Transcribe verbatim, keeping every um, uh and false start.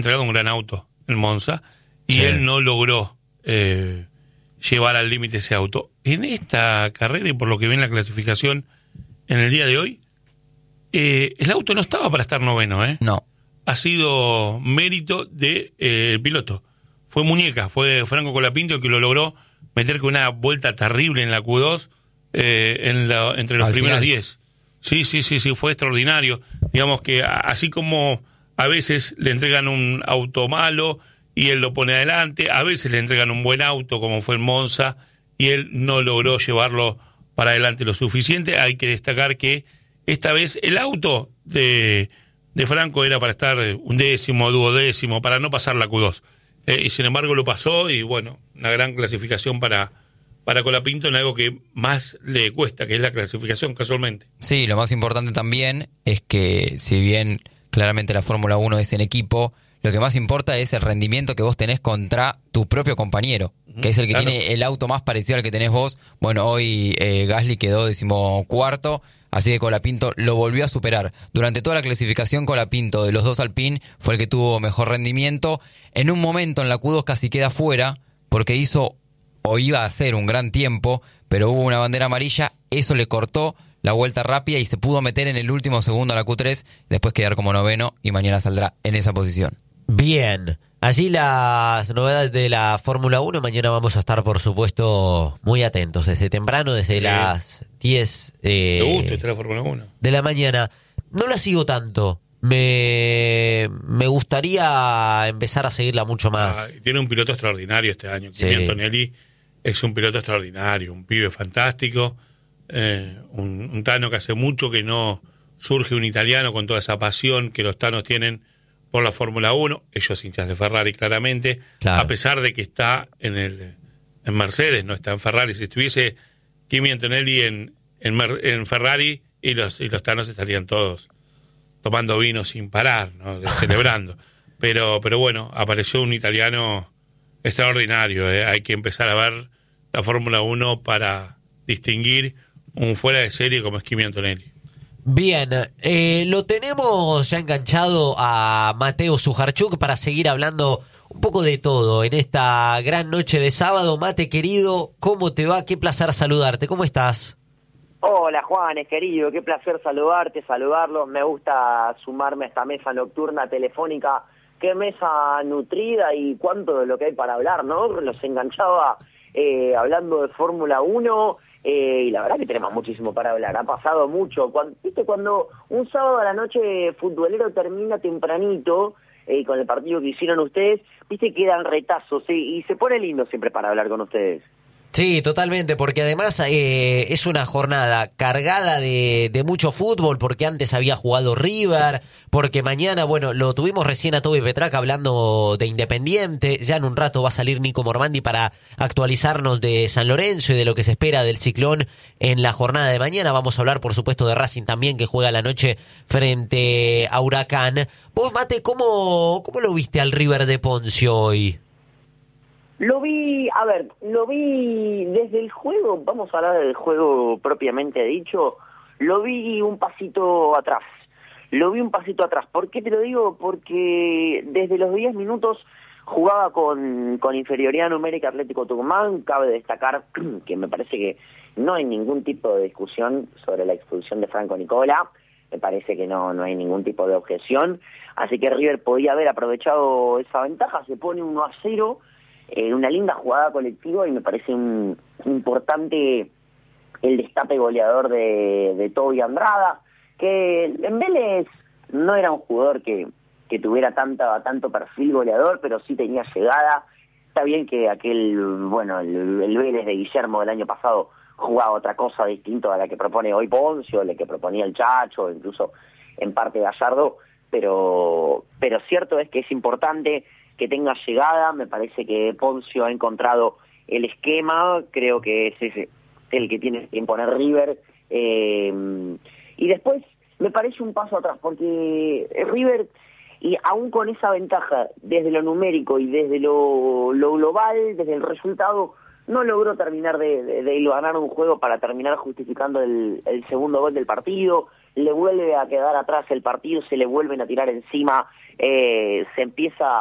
entregado un gran auto en Monza y sí. él no logró eh, llevar al límite ese auto. En esta carrera, y por lo que vi en la clasificación en el día de hoy, eh, el auto no estaba para estar noveno, ¿eh? No. Ha sido mérito del de, eh, piloto. Fue muñeca, fue Franco Colapinto el que lo logró meter con una vuelta terrible en la Q dos eh, en la, entre los Al primeros diez. Sí, sí, sí, sí, fue extraordinario. Digamos que así como a veces le entregan un auto malo y él lo pone adelante, a veces le entregan un buen auto como fue en Monza y él no logró llevarlo para adelante lo suficiente. Hay que destacar que esta vez el auto de, de Franco era para estar un décimo, duodécimo, para no pasar la Q dos. Eh, y sin embargo lo pasó y bueno, una gran clasificación para, para Colapinto en algo que más le cuesta, que es la clasificación casualmente. Sí, lo más importante también es que si bien claramente la Fórmula uno es en equipo, lo que más importa es el rendimiento que vos tenés contra tu propio compañero, que es el que claro. tiene el auto más parecido al que tenés vos. Bueno, hoy eh, Gasly quedó decimocuarto, así que Colapinto lo volvió a superar. Durante toda la clasificación, Colapinto de los dos Alpine fue el que tuvo mejor rendimiento. En un momento en la Q dos casi queda fuera, porque hizo o iba a hacer un gran tiempo, pero hubo una bandera amarilla, eso le cortó la vuelta rápida y se pudo meter en el último segundo a la Q tres, después quedar como noveno y mañana saldrá en esa posición. Bien, así las novedades de la Fórmula uno. Mañana vamos a estar, por supuesto, muy atentos desde temprano, desde sí. las diez eh, ¿Te gusta esta la Fórmula uno? De la mañana. No la sigo tanto. Me, me gustaría empezar a seguirla mucho más. Ah, tiene un piloto extraordinario este año. Sí. Kimi Antonelli es un piloto extraordinario, un pibe fantástico, eh, un, un Tano que hace mucho que no surge un italiano con toda esa pasión que los tanos tienen por la Fórmula uno, ellos hinchas de Ferrari claramente, claro. a pesar de que está en el en Mercedes, no está en Ferrari. Si estuviese Kimi Antonelli en, en, en Ferrari y los, y los tanos estarían todos tomando vino sin parar, ¿no? Celebrando. Pero, pero bueno, apareció un italiano extraordinario, ¿eh? Hay que empezar a ver la Fórmula uno para distinguir un fuera de serie como es Kimi Antonelli. Bien, eh, lo tenemos ya enganchado a Mateo Sujarchuk para seguir hablando un poco de todo en esta gran noche de sábado. Mate, querido, ¿cómo te va? Qué placer saludarte, ¿cómo estás? Hola, Juanes, querido, qué placer saludarte, saludarlos. Me gusta sumarme a esta mesa nocturna telefónica. Qué mesa nutrida y cuánto de lo que hay para hablar, ¿no? Los enganchaba eh, hablando de Fórmula uno. Eh, y la verdad que tenemos muchísimo para hablar, ha pasado mucho. Cuando, ¿viste? Cuando un sábado a la noche futbolero termina tempranito, eh, con el partido que hicieron ustedes, viste, quedan retazos, ¿sí? Y se pone lindo siempre para hablar con ustedes. Sí, totalmente, porque además eh, es una jornada cargada de, de mucho fútbol, porque antes había jugado River, porque mañana, bueno, lo tuvimos recién a Toby Petraca hablando de Independiente, ya en un rato va a salir Nico Mormandi para actualizarnos de San Lorenzo y de lo que se espera del Ciclón en la jornada de mañana. Vamos a hablar, por supuesto, de Racing también, que juega la noche frente a Huracán. Vos, Mate, ¿cómo, cómo lo viste al River de Poncio hoy? Lo vi, a ver, lo vi desde el juego, vamos a hablar del juego propiamente dicho, lo vi un pasito atrás, lo vi un pasito atrás. ¿Por qué te lo digo? Porque desde los diez minutos jugaba con, con inferioridad numérica Atlético Tucumán. Cabe destacar que me parece que no hay ningún tipo de discusión sobre la expulsión de Franco Nicola, me parece que no, no hay ningún tipo de objeción, así que River podía haber aprovechado esa ventaja, se pone uno a cero, en una linda jugada colectiva, y me parece un, importante el destape goleador de, de Toby Andrada, que en Vélez no era un jugador que, que tuviera tanta, tanto perfil goleador, pero sí tenía llegada. Está bien que aquel, bueno, el, el Vélez de Guillermo del año pasado jugaba otra cosa distinta a la que propone hoy Poncio, la que proponía el Chacho, incluso en parte Gallardo, pero, pero cierto es que es importante que tenga llegada. Me parece que Poncio ha encontrado el esquema, creo que es ese el que tiene que imponer River, eh, y después me parece un paso atrás, porque River, y aún con esa ventaja desde lo numérico y desde lo, lo global, desde el resultado, no logró terminar de, de, de ganar un juego para terminar justificando el, el segundo gol del partido. Le vuelve a quedar atrás el partido, se le vuelven a tirar encima eh, se empieza